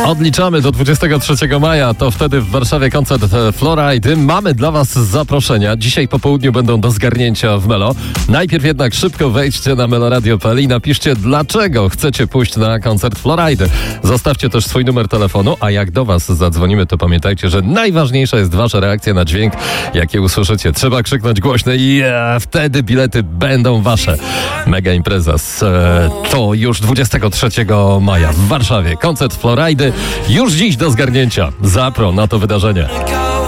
Odliczamy do 23 maja, to wtedy w Warszawie koncert Florida. Mamy dla Was zaproszenia. Dzisiaj po południu będą do zgarnięcia w Melo. Najpierw jednak szybko wejdźcie na meloradio.pl i napiszcie, dlaczego chcecie pójść na koncert Florida. Zostawcie też swój numer telefonu, a jak do Was zadzwonimy, to pamiętajcie, że najważniejsza jest Wasza reakcja na dźwięk, jaki usłyszycie. Trzeba krzyknąć głośno i wtedy bilety będą Wasze. Mega impreza. To już 23 maja w Warszawie. Koncert Florida już dziś do zgarnięcia. Zapro na to wydarzenie.